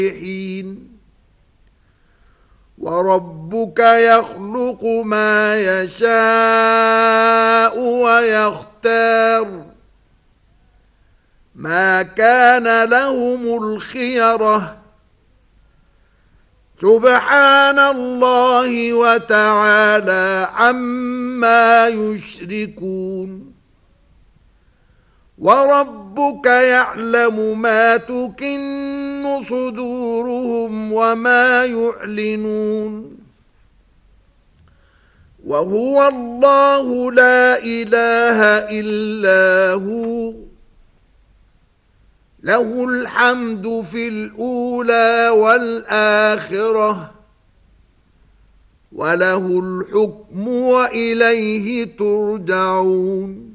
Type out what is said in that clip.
حين وربك يخلق ما يشاء ويختار ما كان لهم الخيرة سبحان الله وتعالى عما يشركون وربك يعلم ما تكن صدورهم وما يعلنون وهو الله لا إله إلا هو له الحمد في الأولى والآخرة وله الحكم وإليه ترجعون